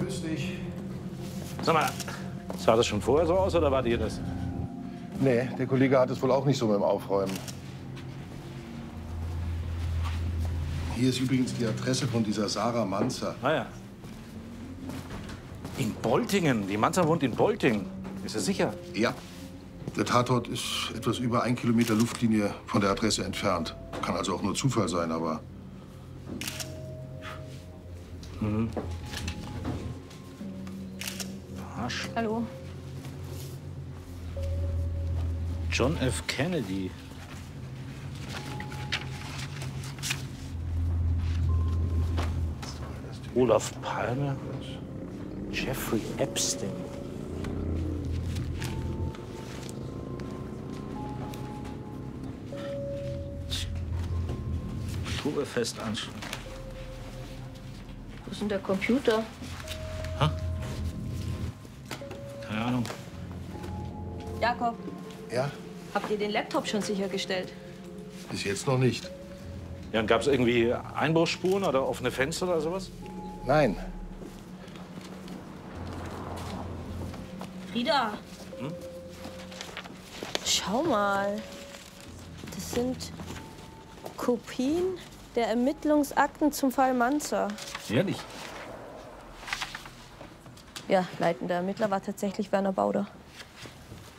grüß dich. Sag mal, sah das schon vorher so aus oder wart ihr das? Nee, der Kollege hat es wohl auch nicht so mit dem Aufräumen. Hier ist übrigens die Adresse von dieser Sarah Manzer. Ah ja. In Boltingen. Die Manzer wohnt in Boltingen. Ist das sicher? Ja. Der Tatort ist etwas über 1 Kilometer Luftlinie von der Adresse entfernt. Kann also auch nur Zufall sein, aber... Arsch. Hallo. John F. Kennedy. Olaf Palme. Jeffrey Epstein. Oktoberfest anschlag. Wo ist denn der Computer? Keine Ahnung. Jakob, Ja, habt ihr den Laptop schon sichergestellt? bis jetzt noch nicht. Ja, und gab es irgendwie Einbruchsspuren oder offene Fenster oder sowas? Nein. Frieda. Schau mal. Das sind Kopien der Ermittlungsakten zum Fall Manzer. Ehrlich? Ja, leitender Ermittler war tatsächlich Werner Bauder.